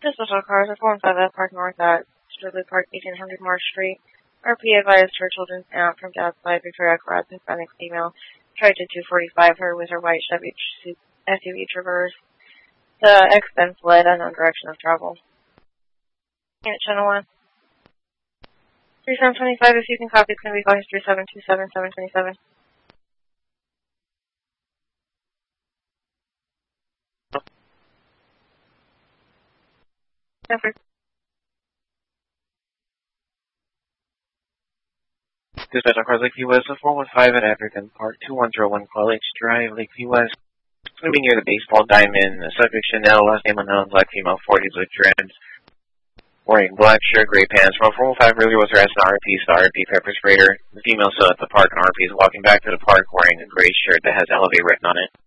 This is our cars are 415 Park North at Sturley Park, 1800 Marsh Street. RP advised her children's aunt from dad's side, Victoria Karatz, Hispanic female, tried to 245 her with her white Chevy SUV Traverse. The ex then fled unknown direction of travel. Unit Channel 1. 3725, if you can copy, it's going to be calling 3727 727. Stanford. Dispatch on cars Lakeview West, 415 at African Park, 2101 College Drive, Lakeview West. It's going to be near the baseball diamond. The subject Chanel, last name unknown, black female, 40s with dreads. Wearing black shirt, gray pants. From 415 earlier was harassed an RP, the RP pepper sprayer. The female still at the park, and RP is walking back to the park wearing a gray shirt that has Elevate written on it.